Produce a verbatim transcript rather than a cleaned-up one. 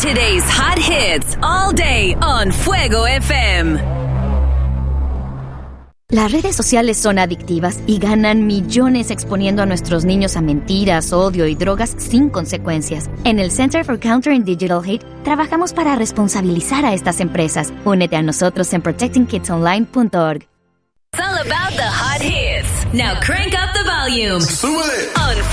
Today's hot hits all day on Fuego F M. Las redes sociales son adictivas y ganan millones exponiendo a nuestros niños a mentiras, odio y drogas sin consecuencias. En el Center for Countering Digital Hate trabajamos para responsabilizar a estas empresas. Únete a nosotros en protecting kids online punto org. It's all about the hot hits. Now crank up the volume. On